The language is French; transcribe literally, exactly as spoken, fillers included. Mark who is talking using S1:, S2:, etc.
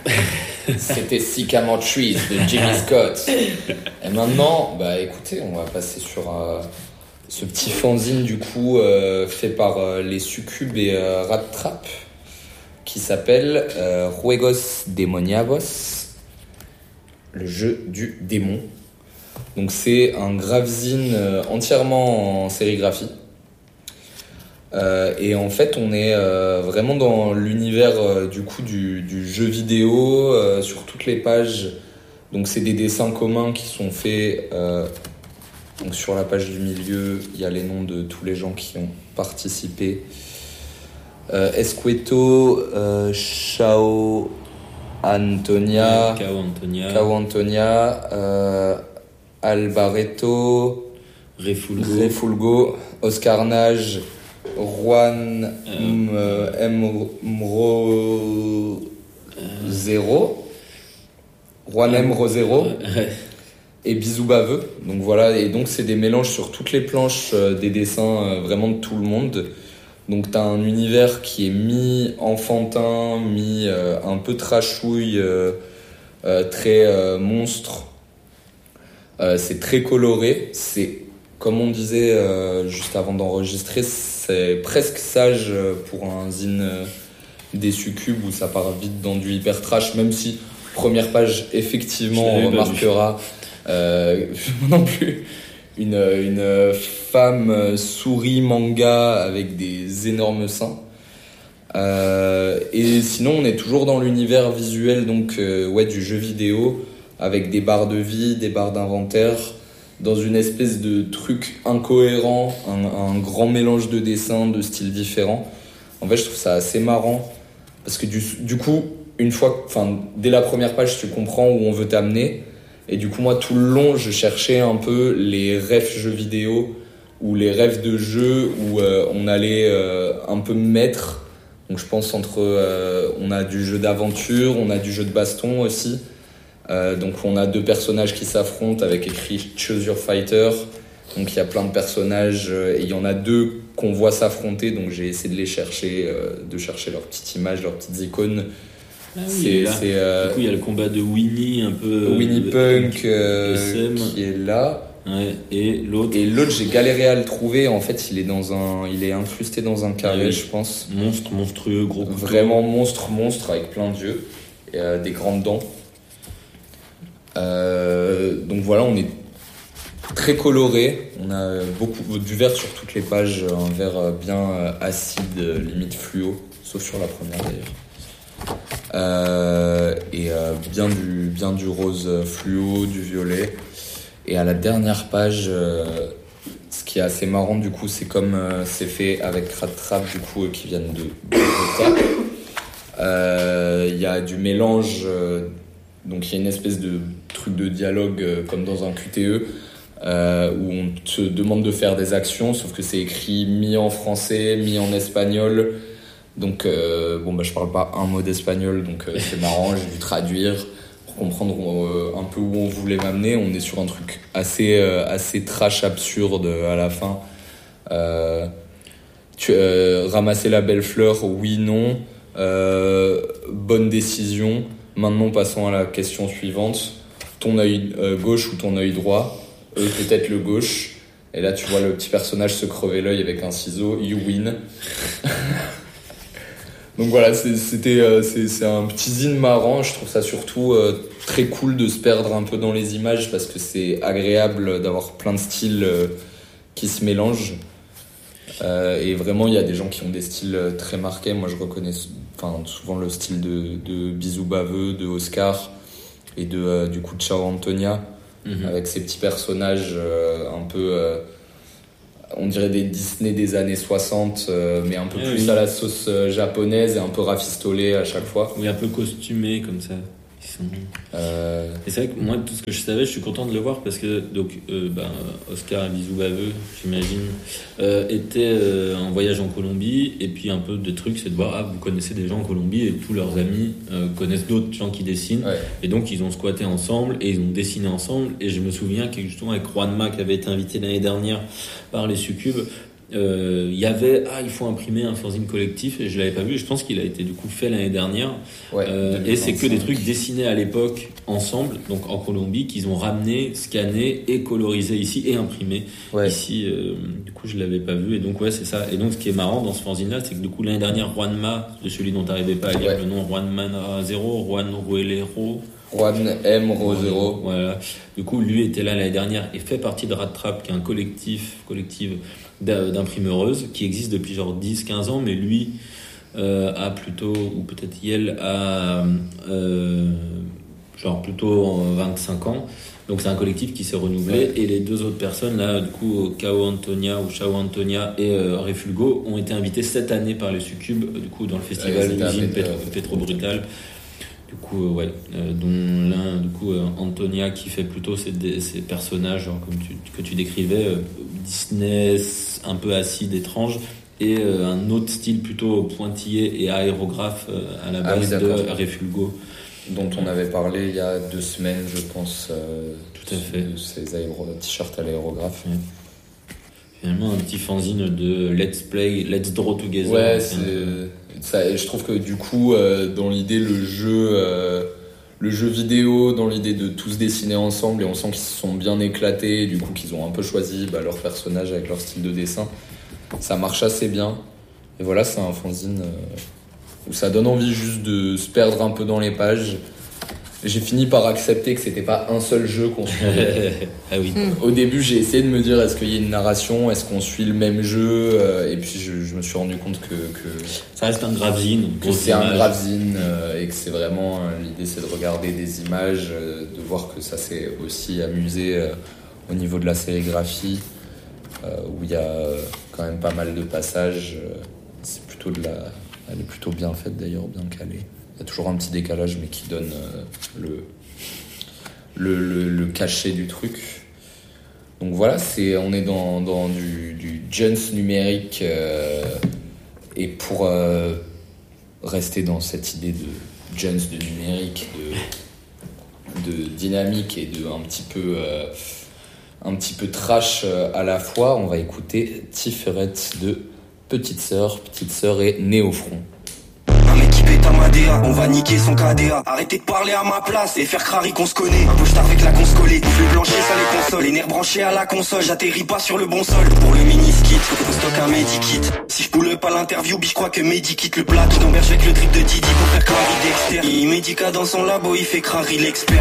S1: C'était Sycamore Trees de Jimmy Scott. Et maintenant, bah écoutez, on va passer sur euh, ce petit fanzine du coup euh, fait par euh, les Succubes et euh, Rat Trap qui s'appelle euh, Juegos Demoniavos, le jeu du démon. Donc c'est un gravezine euh, entièrement en sérigraphie. Euh, et en fait, on est euh, vraiment dans l'univers euh, du coup du, du jeu vidéo euh, sur toutes les pages. Donc, c'est des dessins communs qui sont faits. Euh, donc, sur la page du milieu, il y a les noms de tous les gens qui ont participé. Euh, Escueto, euh, Chao Antonia,
S2: Cao Antonia,
S1: Cao Antonia, euh, Albareto,
S2: Refulgo,
S1: Refulgo, Oscar Nage. Juan euh, M. Mro zéro Juan M. Rosero
S2: ouais.
S1: Et Bisou Baveux. Donc voilà, et donc c'est des mélanges sur toutes les planches, euh, des dessins euh, vraiment de tout le monde. Donc t'as un univers qui est mi-enfantin, mi euh, un peu trashouille, euh, euh, très euh, monstre. Euh, c'est très coloré, c'est comme on disait euh, juste avant d'enregistrer, c'est presque sage pour un zine euh, des Succubes où ça part vite dans du hyper trash, même si première page effectivement on remarquera euh, non plus une, une femme souris manga avec des énormes seins. Euh, et sinon on est toujours dans l'univers visuel donc euh, ouais, du jeu vidéo avec des barres de vie, des barres d'inventaire, dans une espèce de truc incohérent, un, un grand mélange de dessins, de styles différents. En fait, je trouve ça assez marrant, parce que du, du coup, une fois, enfin, dès la première page, tu comprends où on veut t'amener, et du coup, moi, tout le long, je cherchais un peu les rêves jeux vidéo, ou les rêves de jeux où euh, on allait euh, un peu mettre. Donc, je pense entre, euh, on a du jeu d'aventure, on a du jeu de baston aussi. Euh, donc on a deux personnages qui s'affrontent avec écrit Choose Your Fighter. Donc il y a plein de personnages euh, et il y en a deux qu'on voit s'affronter. Donc j'ai essayé de les chercher, euh, de chercher leurs petites images, leurs petites icônes.
S2: Ah oui,
S1: c'est,
S2: là,
S1: c'est, euh,
S2: du coup il y a le combat de Winnie un peu.
S1: Winnie
S2: euh,
S1: Punk euh, qui est là.
S2: Ouais, et l'autre.
S1: Et l'autre j'ai galéré à le trouver. En fait il est dans un, il est incrusté dans un carré, ah oui. Je pense.
S2: Monstre monstrueux, gros couteau.
S1: Vraiment monstre monstre avec plein d'yeux et euh, des grandes dents. Euh, donc voilà, on est très coloré, on a beaucoup du vert sur toutes les pages, un vert bien acide, limite fluo, sauf sur la première d'ailleurs. Euh, et euh, bien du bien du rose fluo, du violet. Et à la dernière page, euh, ce qui est assez marrant du coup, c'est comme euh, c'est fait avec Rat Trap du coup, euh, qui viennent de Bogota. Il euh, y a du mélange. Euh, Donc il y a une espèce de truc de dialogue euh, comme dans un Q T E euh, où on te demande de faire des actions, sauf que c'est écrit mi en français, mi en espagnol. Donc euh, bon bah je parle pas un mot d'espagnol, donc euh, c'est marrant, j'ai dû traduire pour comprendre euh, un peu où on voulait m'amener. On est sur un truc assez euh, assez trash absurde à la fin. Euh, tu, euh, ramasser la belle fleur, oui non. Euh, bonne décision. Maintenant, passons à la question suivante. Ton œil euh, gauche ou ton œil droit? Eux, peut-être le gauche. Et là, tu vois le petit personnage se crever l'œil avec un ciseau. You win. Donc voilà, c'est, c'était, euh, c'est, c'est un petit zine marrant. Je trouve ça surtout euh, très cool de se perdre un peu dans les images parce que c'est agréable d'avoir plein de styles euh, qui se mélangent. Euh, et vraiment, il y a des gens qui ont des styles très marqués. Moi, je reconnais enfin, souvent le style de, de Bisou Baveux, de Oscar et de, euh, du coup de Chao Antonia, mm-hmm. avec ces petits personnages euh, un peu, euh, on dirait des Disney des années soixante, euh, mais un peu
S2: eh
S1: plus
S2: oui.
S1: à la sauce japonaise et un peu rafistolé à chaque fois.
S2: Oui, un peu costumé comme ça. Ils sont...
S1: Euh...
S2: Et c'est vrai que moi, tout ce que je savais, je suis content de le voir parce que donc, euh, ben, Oscar et Bisou Baveux, j'imagine, euh, étaient euh, en voyage en Colombie. Et puis un peu des trucs, c'est de voir, ah, vous connaissez des gens en Colombie et tous leurs amis euh, connaissent d'autres gens qui dessinent.
S1: Ouais.
S2: Et donc ils ont squatté ensemble et ils ont dessiné ensemble. Et je me souviens que justement avec Juanma qui avait été invité l'année dernière par les Succubes, il euh, y avait ah il faut imprimer un fanzine collectif et je l'avais pas vu. Je pense qu'il a été du coup fait l'année dernière.
S1: Ouais,
S2: euh, et c'est que des trucs dessinés à l'époque ensemble, donc en Colombie, qu'ils ont ramené, scanné et colorisé ici et imprimé
S1: ouais.
S2: ici. Euh, du coup, je l'avais pas vu et donc ouais c'est ça. Et donc ce qui est marrant dans ce fanzine là, c'est que du coup l'année dernière Juanma, de celui dont t'arrivais pas à lire ouais. le nom, Juanma Zero, Juan Ruelero.
S1: Juan M. Rosero.
S2: Voilà. Du coup, lui était là l'année dernière et fait partie de Rat Trap, qui est un collectif, collectif d'imprimeuses qui existe depuis genre dix quinze ans, mais lui euh, a plutôt, ou peut-être Yel a euh, genre plutôt vingt-cinq ans. Donc c'est un collectif qui s'est renouvelé ouais. et les deux autres personnes là, du coup, Cao Antonia ou Chao Antonia et euh, Refulgo ont été invités cette année par les Succubes, du coup dans le festival ouais, Usine Pétro, Pétro Brutal. Du coup, euh, ouais, euh, dont l'un, du coup, euh, Antonia qui fait plutôt ces, ces personnages, genre, comme tu, que tu décrivais, euh, Disney, un peu acide, étrange, et euh, un autre style plutôt pointillé et aérographe euh, à la base ah oui, de Refulgo.
S1: Dont on avait parlé il y a deux semaines, je pense. Euh,
S2: Tout à fait.
S1: De ces aéro- t-shirts à l'aérographe.
S2: Ouais. Finalement, un petit fanzine de Let's Play, Let's Draw Together.
S1: Ouais, c'est... Ça, et je trouve que du coup, euh, dans l'idée, le jeu, euh, le jeu vidéo, dans l'idée de tous dessiner ensemble, et on sent qu'ils se sont bien éclatés, du coup qu'ils ont un peu choisi bah, leur personnage avec leur style de dessin, ça marche assez bien. Et voilà, c'est un fanzine euh, où ça donne envie juste de se perdre un peu dans les pages. J'ai fini par accepter que c'était pas un seul jeu qu'on suivait.
S2: Ah oui.
S1: Au début, j'ai essayé de me dire est-ce qu'il y a une narration, est-ce qu'on suit le même jeu, et puis je, je me suis rendu compte que, que
S2: ça reste un gravzine,
S1: que c'est image. un gravzine euh, et que c'est vraiment euh, l'idée, c'est de regarder des images, euh, de voir que ça s'est aussi amusé euh, au niveau de la sérigraphie, euh, où il y a euh, quand même pas mal de passages. Euh, c'est plutôt de la, elle est plutôt bien faite d'ailleurs, bien calée. Il y a toujours un petit décalage, mais qui donne euh, le, le, le, le cachet du truc. Donc voilà, c'est, on est dans, dans du, du Jones numérique. Euh, et pour euh, rester dans cette idée de Jones de numérique, de, de dynamique et de un petit peu, euh, un petit peu trash à la fois, on va écouter Tiferet de Petite Sœur. Petite Sœur est née au front.
S3: On va niquer son K D A. Arrêtez de parler à ma place et faire crari qu'on se connaît. Un poche avec la conce collée, le plancher ça les consoles. Les nerfs branchés à la console, j'atterris pas sur le bon sol. Pour le mini-skit, faut stock un medikit. Si je pull pas l'interview, je crois que Mehdi quitte le plateau. D'Amberge avec le drip de Didi pour faire crari Dexter. Il médica dans son labo, il fait crari l'expert.